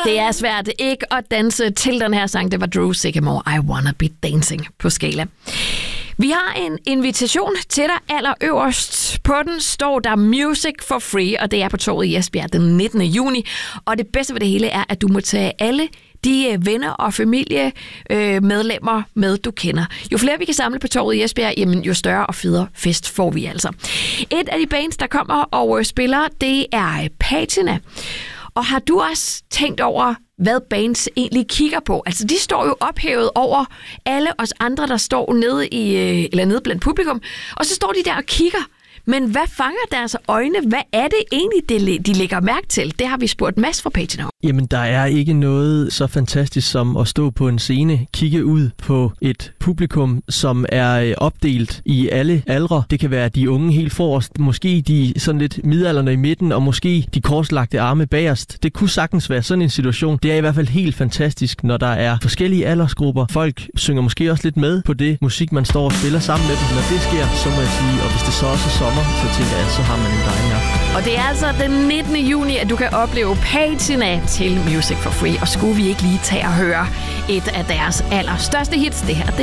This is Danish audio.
Det er svært ikke at danse til den her sang. Det var Drew Sycamore, I Wanna Be Dancing på skala. Vi har en invitation til dig allerøverst. På den står der Music for Free, og det er på torvet i Esbjerg den 19. juni. Og det bedste ved det hele er, at du må tage alle de venner og familiemedlemmer med, du kender. Jo flere vi kan samle på torvet i Esbjerg, jamen, jo større og federe fest får vi altså. Et af de bands, der kommer og spiller, det er Patina. Og har du også tænkt over, hvad bands egentlig kigger på? Altså, de står jo ophævet over alle os andre, der står nede blandt publikum. Og så står de der og kigger. Men hvad fanger deres øjne? Hvad er det egentlig, de lægger mærke til? Det har vi spurgt Mads fra Patina. Jamen, der er ikke noget så fantastisk som at stå på en scene, kigge ud på et publikum, som er opdelt i alle aldre. Det kan være de unge helt forrest, måske de sådan lidt midaldrende i midten, og måske de korslagte arme bagerst. Det kunne sagtens være sådan en situation. Det er i hvert fald helt fantastisk, når der er forskellige aldersgrupper. Folk synger måske også lidt med på det musik, man står og spiller sammen med dem. Når det sker, så må jeg sige, og hvis det så også er sommer, så tænker jeg, at så har man en dejlig aften. Og det er altså den 19. juni, at du kan opleve Patina til Music for Free. Og skulle vi ikke lige tage og høre et af deres allerstørste hits, det her, det